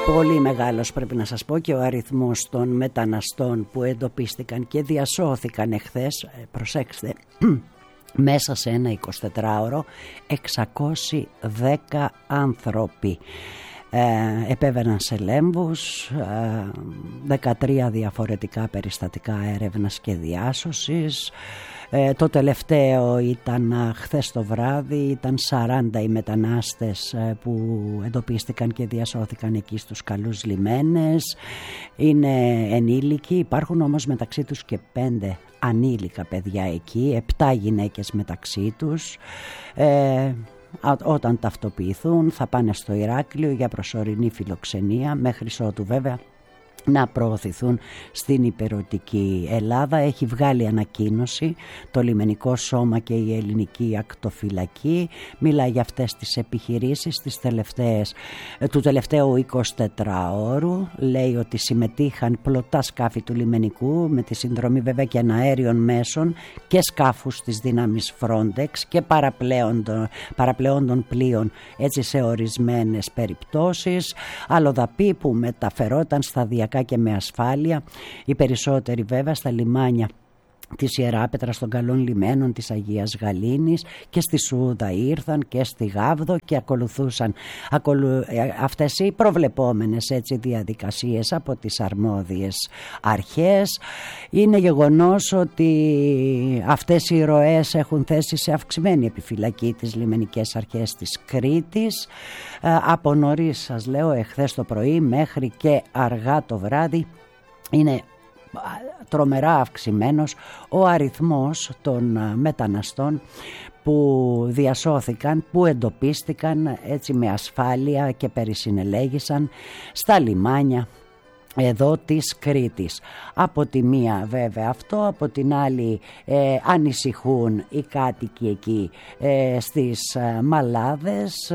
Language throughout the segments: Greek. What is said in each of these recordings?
Πολύ μεγάλος πρέπει να σας πω και ο αριθμός των μεταναστών που εντοπίστηκαν και διασώθηκαν εχθές, προσέξτε, μέσα σε ένα 24ωρο 610 άνθρωποι. Επέβαιναν σε λέμβους, 13 διαφορετικά περιστατικά έρευνας και διάσωσης. Το τελευταίο ήταν χθες το βράδυ, ήταν 40 οι μετανάστες που εντοπίστηκαν και διασώθηκαν εκεί στους Καλούς Λιμένες. Είναι ενήλικοι, υπάρχουν όμως μεταξύ τους και 5 ανήλικα παιδιά εκεί, 7 γυναίκες μεταξύ τους. Όταν ταυτοποιηθούν θα πάνε στο Ηράκλειο για προσωρινή φιλοξενία, μέχρι ότου βέβαια να προωθηθούν στην υπερωτική Ελλάδα. Έχει βγάλει ανακοίνωση το Λιμενικό Σώμα και η Ελληνική Ακτοφυλακή. Μιλάει για αυτές τις επιχειρήσεις του τελευταίου 24ωρου. Λέει ότι συμμετείχαν πλωτά σκάφη του λιμενικού με τη συνδρομή βέβαια και αέριων μέσων και σκάφους της δύναμης Frontex και παραπλεόντων πλοίων, έτσι σε ορισμένες περιπτώσεις. Αλλοδαποί που μεταφερόταν σταδιακά και με ασφάλεια, οι περισσότεροι βέβαια στα λιμάνια της Ιεράπετρας, των Καλών Λιμένων, της Αγίας Γαλήνης και στη Σούδα ήρθαν και στη Γάβδο και ακολουθούσαν αυτές οι προβλεπόμενες έτσι διαδικασίες από τις αρμόδιες αρχές. Είναι γεγονός ότι αυτές οι ροές έχουν θέσει σε αυξημένη επιφυλακή τις λιμενικές αρχές της Κρήτης. Από νωρίς σας λέω, εχθές το πρωί μέχρι και αργά το βράδυ είναι τρομερά αυξημένος ο αριθμός των μεταναστών που διασώθηκαν, που εντοπίστηκαν έτσι με ασφάλεια και περισυνελέγησαν στα λιμάνια εδώ της Κρήτης. Από τη μία βέβαια αυτό, από την άλλη ανησυχούν οι κάτοικοι εκεί στις Μαλάδες,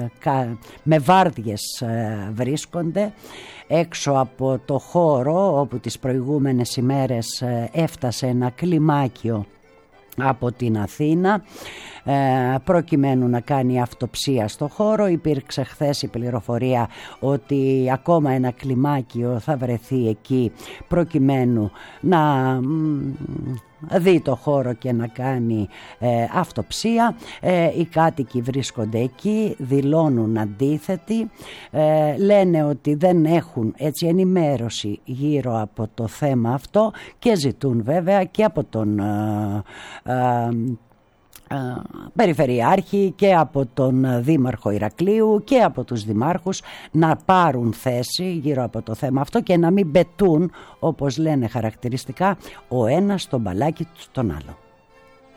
με βάρδιες βρίσκονται έξω από το χώρο όπου τις προηγούμενες ημέρες έφτασε ένα κλιμάκιο από την Αθήνα προκειμένου να κάνει αυτοψία στο χώρο. Υπήρξε χθες η πληροφορία ότι ακόμα ένα κλιμάκιο θα βρεθεί εκεί προκειμένου να δει το χώρο και να κάνει αυτοψία. Οι κάτοικοι βρίσκονται εκεί, δηλώνουν αντίθετοι, λένε ότι δεν έχουν έτσι ενημέρωση γύρω από το θέμα αυτό και ζητούν βέβαια και από τον Περιφερειάρχη και από τον Δήμαρχο Ηρακλείου και από τους δημάρχους να πάρουν θέση γύρω από το θέμα αυτό και να μην πετούν, όπως λένε χαρακτηριστικά, ο ένας τον μπαλάκι στον άλλο.